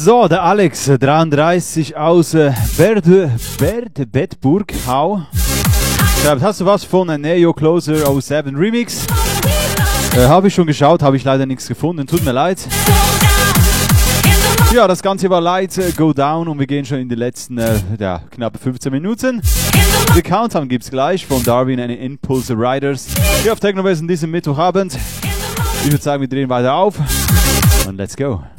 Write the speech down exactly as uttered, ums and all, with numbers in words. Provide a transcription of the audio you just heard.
So, der Alex, dreiunddreißig aus äh, Berde, Berde, Bedburg, Hau. Schreibt, hast du was von Neo Closer null sieben Remix? Äh, habe ich schon geschaut, habe ich leider nichts gefunden, tut mir leid. Ja, das Ganze war Light äh, Go Down und wir gehen schon in die letzten äh, ja, knappe fünfzehn Minuten. Die Countdown gibt es gleich von Darwin and Impulse Riders hier auf Techno West an diesem Mittwochabend. Ich würde sagen, wir drehen weiter auf und let's go.